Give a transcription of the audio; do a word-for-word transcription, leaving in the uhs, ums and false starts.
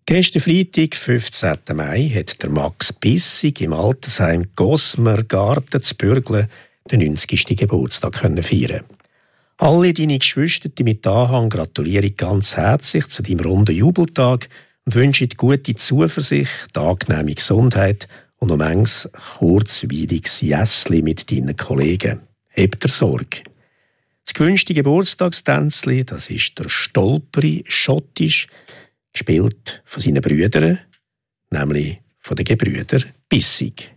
Gestern Freitag, fünfzehnten Mai, hat der Max Bissig im Altersheim Gosmer Garten zu Bürgle den neunzigsten Geburtstag feiern. Alle deine Geschwister mit Anhang gratuliere ganz herzlich zu deinem runden Jubeltag und wünsche dir gute Zuversicht, angenehme Gesundheit und noch manches kurzweiliges Jässli mit deinen Kollegen. Habt ihr Sorge. Das gewünschte Geburtstagstänzli, das ist der Stolperi schottisch, gespielt von seinen Brüdern, nämlich von den Gebrüdern Bissig.